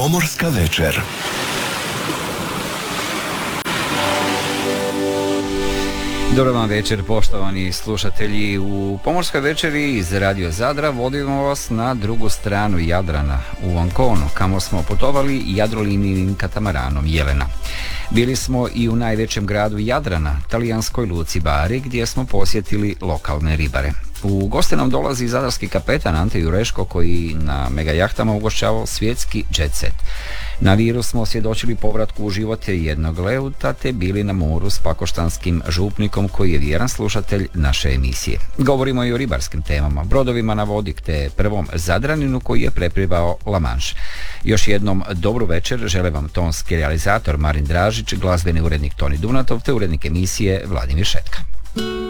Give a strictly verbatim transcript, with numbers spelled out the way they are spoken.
Pomorska večer. Dobar vam večer, poštovani slušatelji. U Pomorskoj večeri iz Radio Zadra vodimo vas na drugu stranu Jadrana, u Anconu, kamo smo putovali jadrolinijnim katamaranom Jelena. Bili smo i u najvećem gradu Jadrana, talijanskoj luci Bari, gdje smo posjetili lokalne ribare. U goste nam dolazi zadarski kapetan Ante Jureško, koji na mega jahtama ugošćavao svjetski jet set. Na Viru smo svjedočili povratku u živote jednog leuta, te bili na moru s pakoštanskim župnikom koji je vjeran slušatelj naše emisije. Govorimo i o ribarskim temama, brodovima na vodik, te prvom Zadraninu koji je preplivao La Manche. Još jednom dobru večer žele vam tonski realizator Marin Dražić, glazbeni urednik Toni Dunatov te urednik emisije Vladimir Šetka.